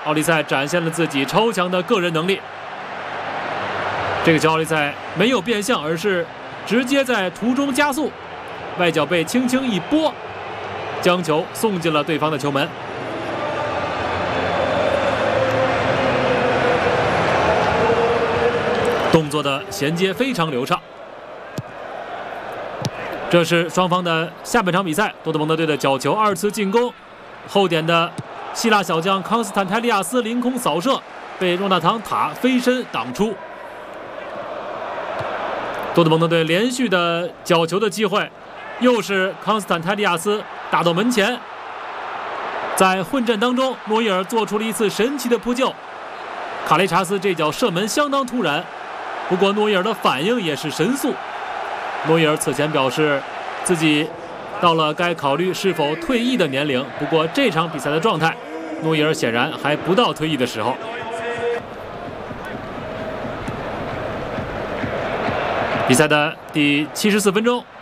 奥利塞展现了自己超强的个人能力。这个球奥利塞没有变向，而是直接在途中加速，外脚背轻轻一拨，将球送进了对方的球门。动作的衔接非常流畅。这是双方的下半场比赛，多特蒙德队的角球2次进攻，后点的希腊小将康斯坦泰利亚斯凌空扫射，被若纳唐塔飞身挡出。多特蒙德队连续的角球的机会，又是康斯坦泰利亚斯打到门前。在混战当中，诺伊尔做出了一次神奇的扑救，卡雷查斯这脚射门相当突然，不过诺伊尔的反应也是神速。诺伊尔此前表示自己到了该考虑是否退役的年龄，不过这场比赛的状态，诺伊尔显然还不到退役的时候。比赛的第74分钟，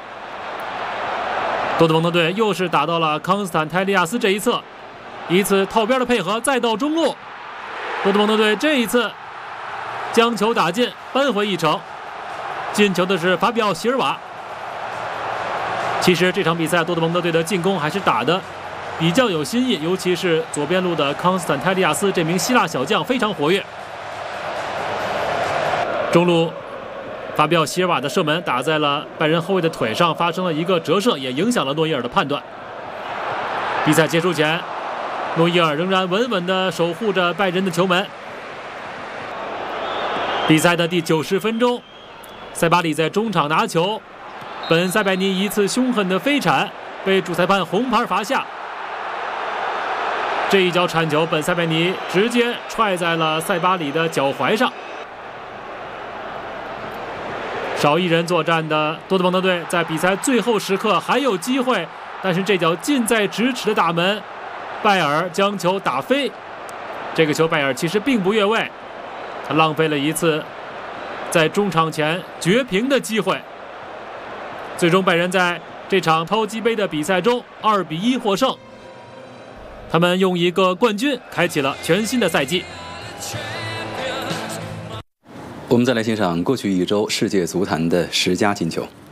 多特蒙德队又是打到了康斯坦泰利亚斯这一侧，一次套边的配合，再到中路，多特蒙德队这一次将球打进，扳回一城。进球的是法比奥·席尔瓦。其实这场比赛多特蒙德队的进攻还是打得比较有新意，尤其是左边路的康斯坦泰利亚斯这名希腊小将非常活跃。中路法比奥·席尔瓦的射门打在了拜仁后卫的腿上，发生了一个折射，也影响了诺伊尔的判断。比赛结束前，诺伊尔仍然稳稳地守护着拜仁的球门。比赛的第90分钟，塞巴里在中场拿球，本塞拜尼一次凶狠的飞铲被主裁判红牌罚下。这一脚铲球，本塞拜尼直接踹在了塞巴里的脚踝上。少一人作战的多特蒙德队在比赛最后时刻还有机会，但是这脚近在咫尺的大门，拜尔将球打飞。这个球拜尔其实并不越位，他浪费了一次在中场前绝平的机会。最终拜仁在这场超级杯的比赛中2-1获胜，他们用一个冠军开启了全新的赛季。 我们再来欣赏过去一周世界足坛的10佳进球。